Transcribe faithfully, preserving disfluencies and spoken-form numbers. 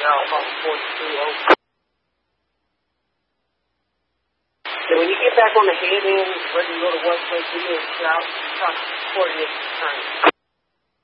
now about forty-two oh. So when you get back on the head end, whether you go to West Lake Video or South, you talk coordinate the time.